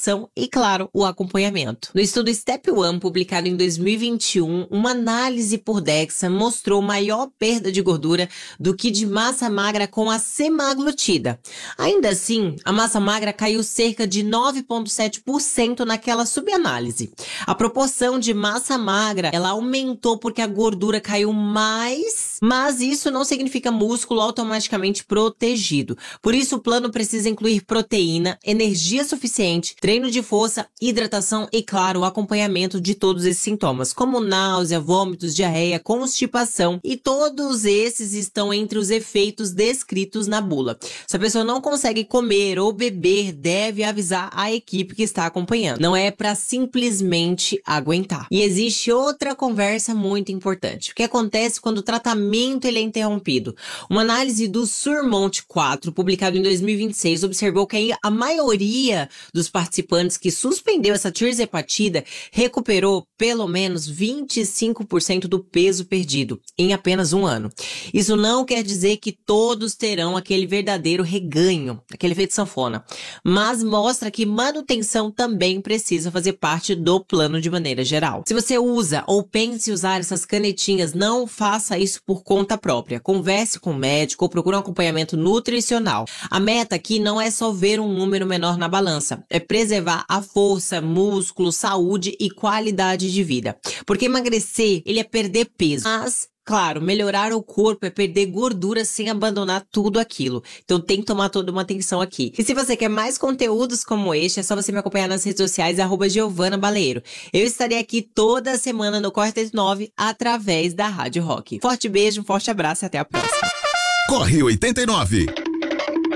hidratação e, claro, o acompanhamento. No estudo Step One, publicado em 2021, uma análise por DEXA mostrou maior perda de gordura do que de massa magra com a semaglutida. Ainda assim, a massa magra caiu cerca de 9,7% naquela subanálise. A proporção de massa magra, ela aumentou porque a gordura caiu mais, mas isso não significa músculo automaticamente protegido. Por isso, o plano precisa incluir proteína, energia suficiente, treino de força, hidratação e, claro, o acompanhamento de todos esses sintomas, como náusea, vômitos, diarreia, constipação, e todos esses estão entre os efeitos descritos na bula. Se a pessoa não consegue comer ou beber, deve avisar a equipe que está acompanhando. Não é para simplesmente aguentar. E existe outra conversa muito importante. O que acontece quando o tratamento ele é interrompido? Uma análise do Surmont 4, publicado em 2026, observou que a maioria dos participantes que suspendeu essa tirzepatida recuperou pelo menos 25% do peso perdido em apenas um ano. Isso não quer dizer que todos terão aquele verdadeiro reganho, aquele efeito sanfona, mas mostra que manutenção também precisa fazer parte do plano de maneira geral. Se você usa ou pensa em usar essas canetinhas, não faça isso por conta própria. Converse com o médico ou procure um acompanhamento nutricional. A meta aqui não é só ver um número menor na balança, é preservar a força, músculo, saúde e qualidade de vida. Porque emagrecer, ele é perder peso, mas claro, melhorar o corpo é perder gordura sem abandonar tudo aquilo. Então tem que tomar toda uma atenção aqui. E se você quer mais conteúdos como este, é só você me acompanhar nas redes sociais, @Giovana Baleiro. Eu estarei aqui toda semana no Corre 89 através da Rádio Rock. Forte beijo, um forte abraço e até a próxima. Corre 89.